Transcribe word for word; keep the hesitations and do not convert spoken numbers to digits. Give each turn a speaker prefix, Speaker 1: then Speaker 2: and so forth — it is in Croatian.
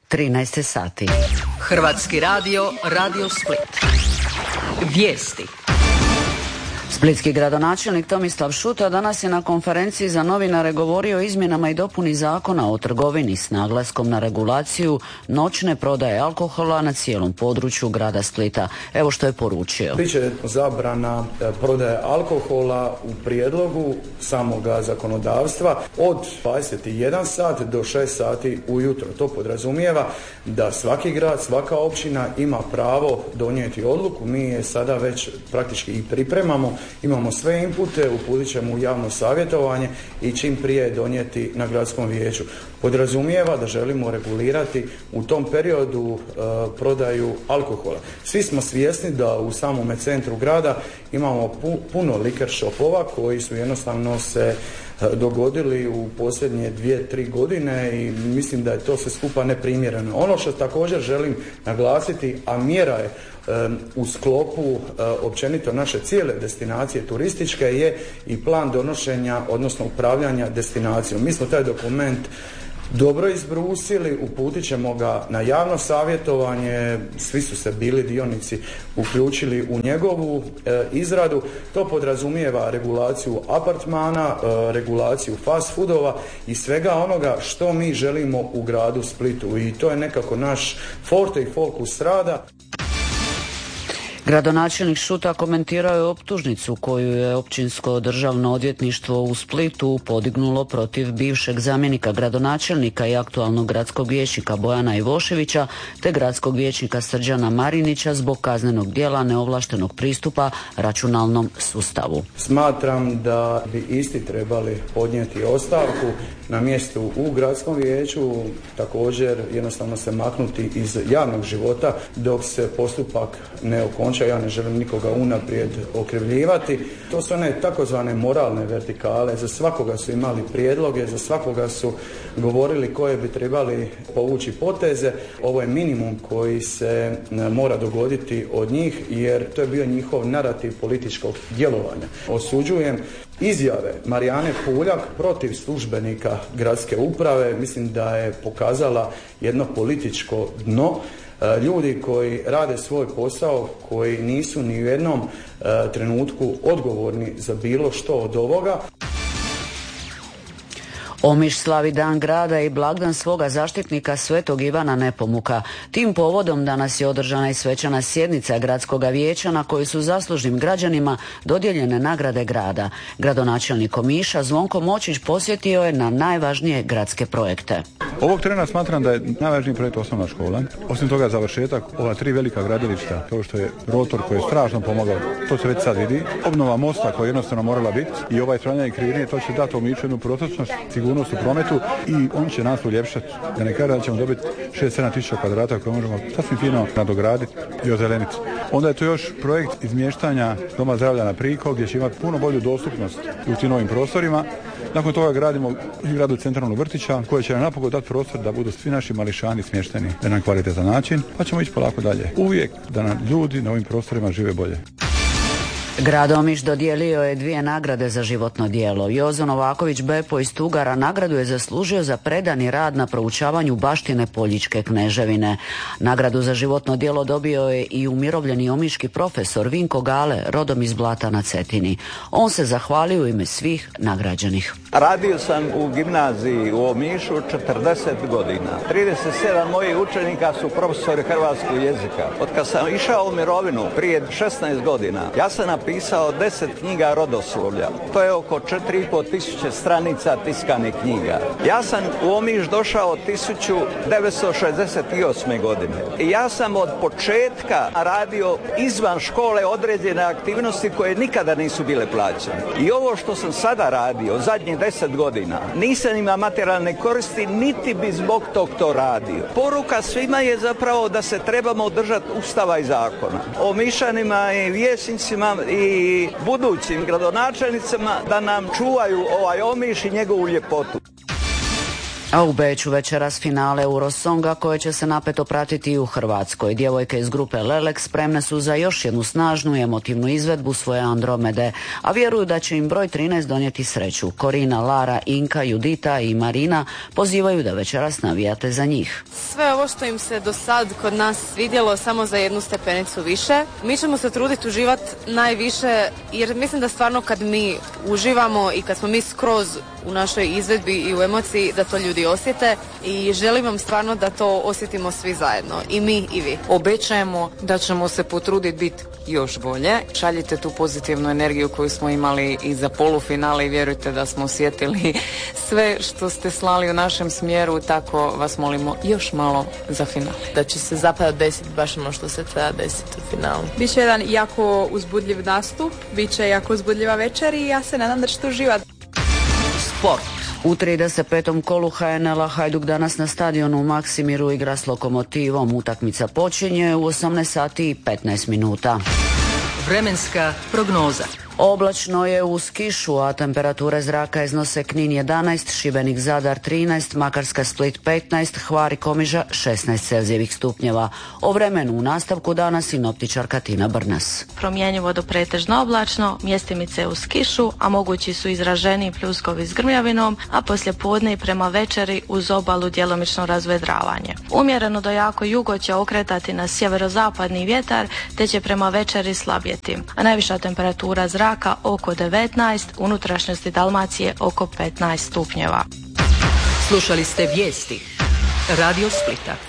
Speaker 1: trinaest sati.
Speaker 2: Hrvatski radio, Radio Split. Vijesti.
Speaker 1: Splitski gradonačelnik Tomislav Šuta danas je na konferenciji za novinare govorio o izmjenama i dopuni zakona o trgovini s naglaskom na regulaciju noćne prodaje alkohola na cijelom području grada Splita. Evo što je poručio.
Speaker 3: Biće zabrana prodaje alkohola u prijedlogu samoga zakonodavstva od dvadeset jedan sat do šest sati ujutro. To podrazumijeva da svaki grad, svaka općina ima pravo donijeti odluku. Mi je sada već praktički i pripremamo. Imamo sve inpute, uputit ćemo u javno savjetovanje i čim prije donijeti na gradskom vijeću. Podrazumijeva da želimo regulirati u tom periodu e, prodaju alkohola. Svi smo svjesni da u samome centru grada imamo pu, puno liquor shopova koji su jednostavno se dogodili u posljednje dvije, tri godine i mislim da je to sve skupa neprimjereno. Ono što također želim naglasiti, a mjera je um, u sklopu uh, općenito naše cijele destinacije turističke, je i plan donošenja, odnosno upravljanja destinacijom. Mi smo taj dokument dobro izbrusili, uputit ćemo ga na javno savjetovanje, svi su se bili dionici uključili u njegovu e, izradu. To podrazumijeva regulaciju apartmana, e, regulaciju fast foodova i svega onoga što mi želimo u gradu Splitu i to je nekako naš forte i fokus rada.
Speaker 1: Gradonačelnik Šuta komentirao je optužnicu koju je Općinsko državno odvjetništvo u Splitu podignulo protiv bivšeg zamjenika gradonačelnika i aktualnog gradskog vijećnika Bojana Ivoševića te gradskog vijećnika Srđana Marinića zbog kaznenog djela neovlaštenog pristupa računalnom sustavu.
Speaker 3: Smatram da bi isti trebali podnijeti ostavku na mjestu u gradskom vijeću, također jednostavno se maknuti iz javnog života dok se postupak ne okonča. Ja ne želim nikoga unaprijed okrivljivati. To su one takozvane moralne vertikale. Za svakoga su imali prijedloge, za svakoga su govorili koje bi trebali povući poteze. Ovo je minimum koji se mora dogoditi od njih jer to je bio njihov narativ političkog djelovanja. Osuđujem izjave Marijane Puljak protiv službenika gradske uprave. Mislim da je pokazala jedno političko dno. Ljudi koji rade svoj posao, koji nisu ni u jednom uh, trenutku odgovorni za bilo što od ovoga.
Speaker 1: Omiš slavi dan grada i blagdan svoga zaštitnika Svetog Ivana Nepomuka. Tim povodom danas je održana i svečana sjednica gradskoga vijeća na kojoj su zaslužnim građanima dodijeljene nagrade grada. Gradonačelnik Omiša Zvonko Močić posjetio je na najvažnije gradske projekte.
Speaker 4: Ovog trena smatram da je najvažniji projekt osnovna škola. Osim toga završetak ova tri velika gradilišta, kao što je rotor koji je strašno pomogao, to se već sad vidi. Obnova mosta koja je jednostavno morala biti i ovaj ispravljanje krivine, to će dati Omišu jednu protočnost, sigurnost u prometu i on će nas uljepšati. Da ne kažem da ćemo dobiti šest sedam tisuća kvadrata koje možemo sasvim fino nadograditi i ozeleniti. Onda je to još projekt izmještanja Doma zdravlja na Priko gdje će imati puno bolju dostupnost u tim novim prostorima. Nakon toga gradimo i gradu centralnu vrtića koje će nam napokon dati prostor da budu svi naši mališani smješteni na jedan kvalitetan način, pa ćemo ići polako dalje. Uvijek da nam ljudi na ovim prostorima žive bolje.
Speaker 1: Grad Omiš dodijelio je dvije nagrade za životno djelo. Jozo Novaković Bepo iz Tugara nagradu je zaslužio za predani rad na proučavanju baštine Poljičke kneževine. Nagradu za životno djelo dobio je i umirovljeni omiški profesor Vinko Gale, rodom iz Blata na Cetini. On se zahvalio u ime svih nagrađenih.
Speaker 5: Radio sam u gimnaziji u Omišu četrdeset godina. trideset sedam mojih učenika su profesori hrvatskog jezika. Od kad sam išao u mirovinu prije šesnaest godina, ja sam napisao deset knjiga rodoslovlja. To je oko četiri i pol tisuće stranica tiskanih knjiga. Ja sam u Omiš došao tisuću devetsto šezdeset osme godine. I ja sam od početka radio izvan škole određene aktivnosti koje nikada nisu bile plaćene. I ovo što sam sada radio, zadnjih deset godina, nisam imao materijalne koristi, niti bi zbog tog to radio. Poruka svima je zapravo da se trebamo držati Ustava i zakona. Omišanima i vijećnicima i budućim gradonačelnicima da nam čuvaju ovaj Omiš i njegovu ljepotu.
Speaker 1: A u Beču večeras finale Eurosonga koje će se napeto pratiti i u Hrvatskoj. Djevojke iz grupe Lelek spremne su za još jednu snažnu i emotivnu izvedbu svoje Andromede, a vjeruju da će im broj trinaest donijeti sreću. Korina, Lara, Inka, Judita i Marina pozivaju da večeras navijate za njih.
Speaker 6: Sve ovo što im se do sad kod nas vidjelo samo za jednu stepenicu više. Mi ćemo se truditi uživati najviše jer mislim da stvarno kad mi uživamo i kad smo mi skroz u našoj izvedbi i u emociji da to ljudi osjete i želim vam stvarno da to osjetimo svi zajedno, i mi i vi.
Speaker 7: Obećajemo da ćemo se potruditi biti još bolje. Šaljite tu pozitivnu energiju koju smo imali i za polufinale i vjerujte da smo osjetili sve što ste slali u našem smjeru, tako vas molimo još malo za finale.
Speaker 8: Da će se zapravo desiti baš ono što se treba desiti u finalu.
Speaker 9: Biće jedan jako uzbudljiv nastup, bit će jako uzbudljiva večer i ja se nadam da ćete uživati.
Speaker 2: Sport.
Speaker 1: U trideset petom kolu ha en el-a Hajduk danas na stadionu u Maksimiru igra s Lokomotivom. Utakmica počinje u osamnaest sati i petnaest minuta.
Speaker 2: Vremenska prognoza.
Speaker 1: Oblačno je uz kišu, a temperature zraka iznose Knin jedanaest, Šibenik Zadar trinaest, Makarska Split petnaest, Hvar i Komiža šesnaest Celzijevih stupnjeva. O vremenu u nastavku dana sinoptičarka Tina Brnas.
Speaker 10: Promjenjivo do pretežno oblačno, mjestimice uz kišu, a mogući su izraženi pljuskovi s grmljavinom, a poslije podne i prema večeri uz obalu djelomično razvedravanje. Umjereno do jako jugo će okretati na sjeverozapadni vjetar, te će prema večeri slabjeti. A najviša temperatura zraka oko devetnaest, unutrašnjosti Dalmacije oko petnaest stupnjeva.
Speaker 2: Slušali ste vijesti Radio Splita.